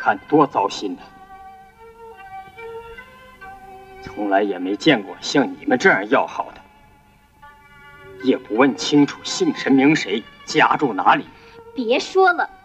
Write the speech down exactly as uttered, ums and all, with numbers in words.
看多糟心呐！从来也没见过像你们这样要好的，也不问清楚姓甚名谁，家住哪里。 别说了。